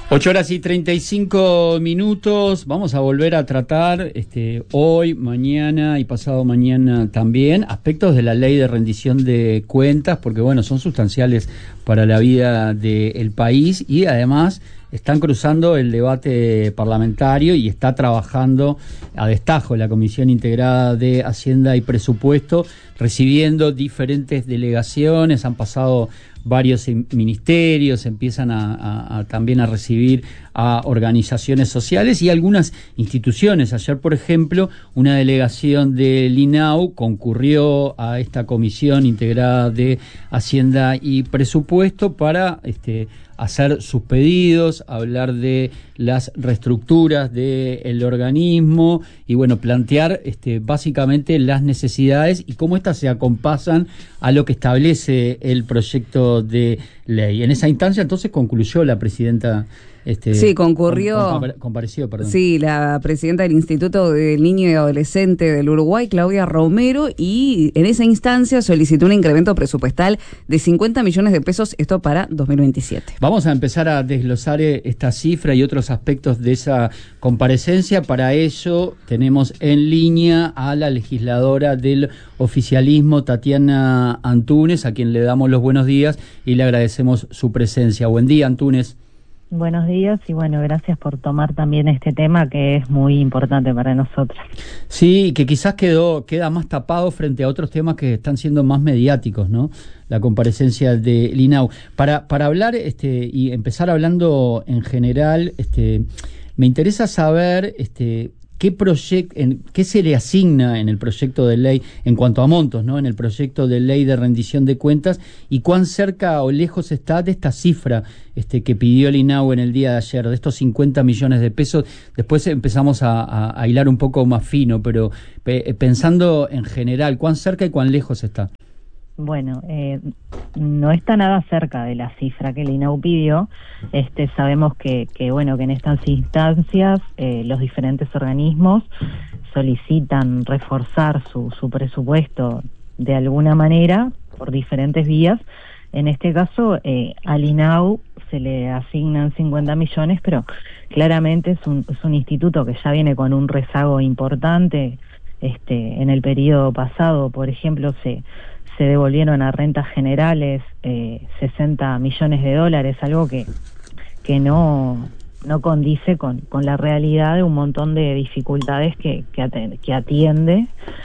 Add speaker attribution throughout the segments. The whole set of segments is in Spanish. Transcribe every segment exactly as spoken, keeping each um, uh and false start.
Speaker 1: Ocho horas y treinta y cinco minutos. Vamos a volver a tratar este, hoy, mañana y pasado mañana también aspectos de la ley de rendición de cuentas, porque bueno, son sustanciales para la vida del país y además están cruzando el debate parlamentario y está trabajando a destajo la Comisión Integrada de Hacienda y Presupuesto, recibiendo diferentes delegaciones. Han pasado varios ministerios, empiezan a, a, a también a recibir a organizaciones sociales y algunas instituciones. Ayer, por ejemplo, una delegación del I N A U concurrió a esta Comisión Integrada de Hacienda y Presupuesto para este, hacer sus pedidos, hablar de las reestructuras del organismo y bueno, plantear este, básicamente las necesidades y cómo éstas se acompasan a lo que establece el proyecto de ley. En esa instancia entonces concluyó la presidenta. Este,
Speaker 2: sí, concurrió.
Speaker 1: Com, compareció, perdón.
Speaker 2: Sí, la presidenta del Instituto del Niño y Adolescente del Uruguay, Claudia Romero, y en esa instancia solicitó un incremento presupuestal de cincuenta millones de pesos, esto para dos mil veintisiete.
Speaker 1: Vamos a empezar a desglosar esta cifra y otros aspectos de esa comparecencia. Para ello tenemos en línea a la legisladora del oficialismo, Tatiana Antúnez, a quien le damos los buenos días y le agradecemos su presencia. Buen día, Antúnez.
Speaker 3: Buenos días y bueno, gracias por tomar también este tema que es muy importante para nosotros.
Speaker 1: Sí, que quizás quedó queda más tapado frente a otros temas que están siendo más mediáticos, ¿no? La comparecencia del I N A U. Para para hablar este y empezar hablando en general, este me interesa saber este ¿Qué, proyect, en, ¿Qué se le asigna en el proyecto de ley en cuanto a montos, ¿no? En el proyecto de ley de rendición de cuentas y cuán cerca o lejos está de esta cifra este, que pidió el I N A U en el día de ayer, de estos cincuenta millones de pesos? Después empezamos a, a, a hilar un poco más fino, pero pe, pensando en general, ¿cuán cerca y cuán lejos está?
Speaker 3: Bueno, eh, no está nada cerca de la cifra que el I N A U pidió. Este, sabemos que, que bueno, que en estas instancias eh, los diferentes organismos solicitan reforzar su, su presupuesto de alguna manera por diferentes vías. En este caso, eh, al I N A U se le asignan cincuenta millones, pero claramente es un, es un instituto que ya viene con un rezago importante. Este, en el periodo pasado, por ejemplo, se se devolvieron a rentas generales eh, sesenta millones de dólares, algo que que no no condice con, con la realidad de un montón de dificultades que, que, atiende, que atiende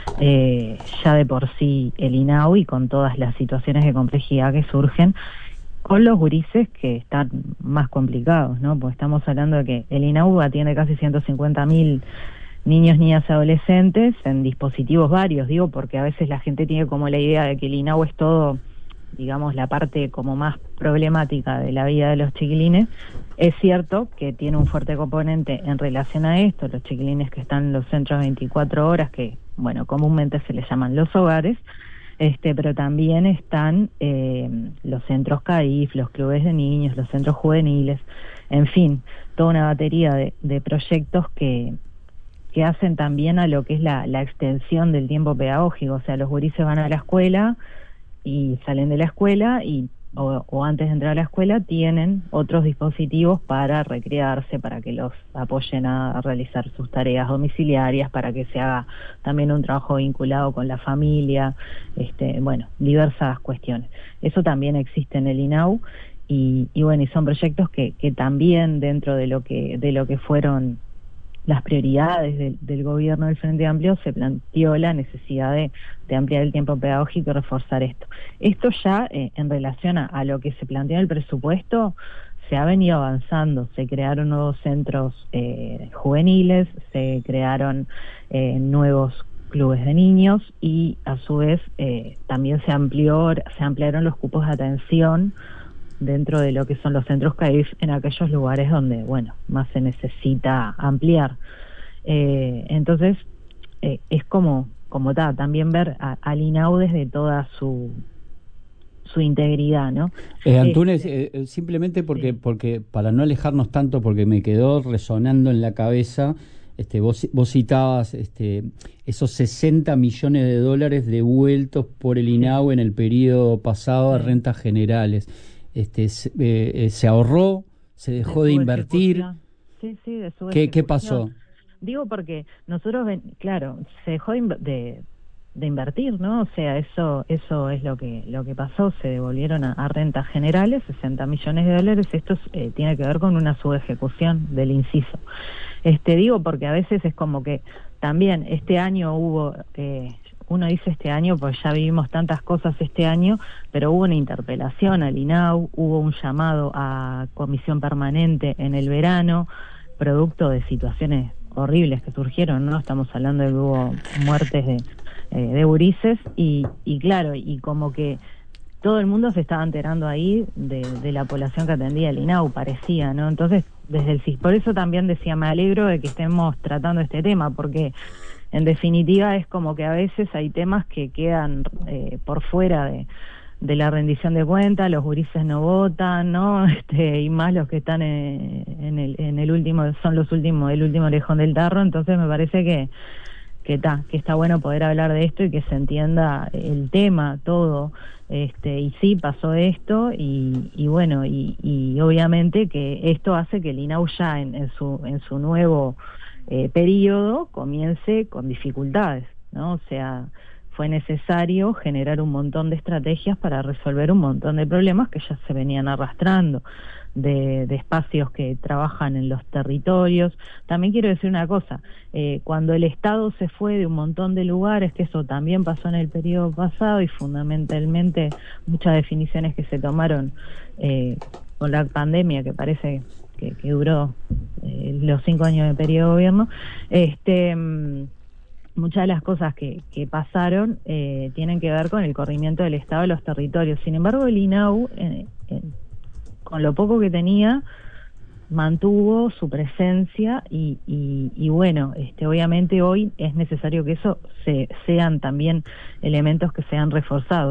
Speaker 3: eh, ya de por sí el I N A U y con todas las situaciones de complejidad que surgen con los gurises que están más complicados, ¿no? Porque estamos hablando de que el I N A U atiende casi ciento cincuenta mil niños, niñas y adolescentes en dispositivos varios, digo, porque a veces la gente tiene como la idea de que el I N A U es todo, digamos, la parte como más problemática de la vida de los chiquilines. Es cierto que tiene un fuerte componente en relación a esto, los chiquilines que están en los centros veinticuatro horas, que, bueno, comúnmente se les llaman los hogares, este, pero también están eh, los centros C A I F, los clubes de niños, los centros juveniles, en fin, toda una batería de, de proyectos que que hacen también a lo que es la, la extensión del tiempo pedagógico. O sea, los gurises van a la escuela y salen de la escuela y o, o antes de entrar a la escuela tienen otros dispositivos para recrearse, para que los apoyen a, a realizar sus tareas domiciliarias, para que se haga también un trabajo vinculado con la familia, este, bueno, diversas cuestiones. Eso también existe en el I N A U y, y bueno, y son proyectos que, que también dentro de lo que de lo que fueron las prioridades del, del gobierno del Frente Amplio se planteó la necesidad de, de ampliar el tiempo pedagógico y reforzar esto. Esto ya eh, en relación a, a lo que se planteó en el presupuesto se ha venido avanzando, se crearon nuevos centros eh, juveniles, se crearon eh, nuevos clubes de niños y a su vez eh, también se amplió, se ampliaron los cupos de atención dentro de lo que son los centros C A I F en aquellos lugares donde, bueno, más se necesita ampliar. Eh, entonces, eh, es como, como tal, también ver a, al I N A U desde toda su su integridad, ¿no?
Speaker 1: Eh, Antúnez, eh, eh, simplemente porque, sí. porque para no alejarnos tanto, porque me quedó resonando en la cabeza, este, vos, vos citabas este, esos sesenta millones de dólares devueltos por el I N A U en el periodo pasado a rentas generales. Este, se, eh, se ahorró, se dejó de, de invertir.
Speaker 3: Sí, sí, de su
Speaker 1: ¿Qué, ¿Qué pasó?
Speaker 3: Digo porque nosotros, ven, claro, se dejó de, de, de invertir, ¿no? O sea, eso eso es lo que lo que pasó, se devolvieron a, a rentas generales sesenta millones de dólares, esto eh, tiene que ver con una subejecución del inciso. Este digo porque a veces es como que también este año hubo, eh, uno dice este año, pues ya vivimos tantas cosas este año, pero hubo una interpelación al I N A U, hubo un llamado a comisión permanente en el verano, producto de situaciones horribles que surgieron, ¿no? Estamos hablando de que hubo muertes de, eh, de gurises y, y claro, y como que todo el mundo se estaba enterando ahí de, de la población que atendía el I N A U, parecía, ¿no? Entonces, desde el C I S, por eso también decía, me alegro de que estemos tratando este tema, porque en definitiva es como que a veces hay temas que quedan eh, por fuera de, de la rendición de cuentas, los gurises no votan, ¿no? Este, y más los que están en, en, el, en el último, son los últimos, el último lejón del tarro, entonces me parece que que está que está bueno poder hablar de esto y que se entienda el tema, todo, este y sí, pasó esto, y, y bueno, y, y obviamente que esto hace que el I N A U ya en, en su en su nuevo eh, periodo comience con dificultades, ¿no? O sea, fue necesario generar un montón de estrategias para resolver un montón de problemas que ya se venían arrastrando, de, de espacios que trabajan en los territorios. También quiero decir una cosa, eh, cuando el Estado se fue de un montón de lugares, que eso también pasó en el periodo pasado, y fundamentalmente muchas definiciones que se tomaron eh, con la pandemia, que parece que, que duró eh, los cinco años de periodo de gobierno, este... muchas de las cosas que, que pasaron eh, tienen que ver con el corrimiento del Estado de los territorios. Sin embargo, el I N A U, eh, eh, con lo poco que tenía, mantuvo su presencia y, y, y bueno, este, obviamente hoy es necesario que eso se, sean también elementos que sean reforzados.